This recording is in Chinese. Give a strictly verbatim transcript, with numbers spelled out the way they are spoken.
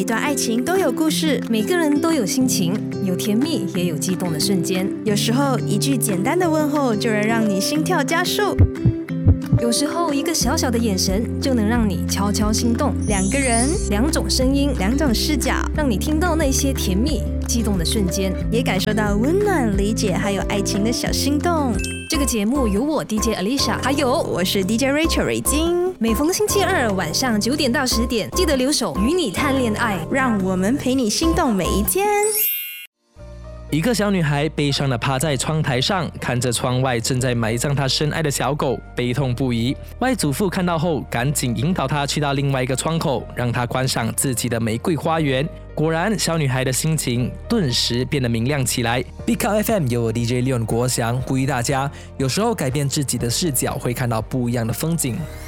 每段爱情都有故事， 每个人都有心情，有甜蜜也有激动的瞬间。 有时候一句简单的问候就能让你心跳加速， 有时候一个小小的眼神就能让你悄悄心动。 两个人， 两种声音， 两种视角， 让你听到那些甜蜜激动的瞬间， 也感受到温暖、理解还有爱情的小心动。 这个节目由我 D J Alicia， 还有我是 D J Rachel 瑞金。 每逢星期二晚上九点到十点，记得留守与你谈恋爱， 让我们陪你心动每一天。 一个小女孩悲伤地趴在窗台上，看着窗外正在埋葬她深爱的小狗，悲痛不已。外祖父看到后，赶紧引导她去到另外一个窗口，让她观赏自己的玫瑰花园。果然，小女孩的心情顿时变得明亮起来。 Pick Up F M 由我 D J Leon 国祥呼吁大家，有时候改变自己的视角，会看到不一样的风景。